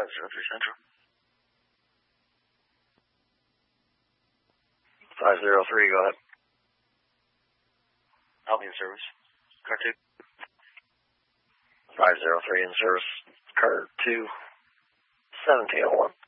503 Central. 503, go ahead. I'll be in service. Car 2. 503 in service. Car 2, 1701.